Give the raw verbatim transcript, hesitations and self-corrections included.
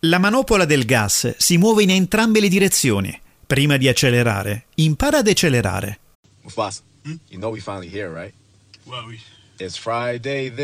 La manopola del gas si muove in entrambe le direzioni. Prima di accelerare, impara ad accelerare. Mufasa, hmm? You know we finally here, right? Well, we... It's Friday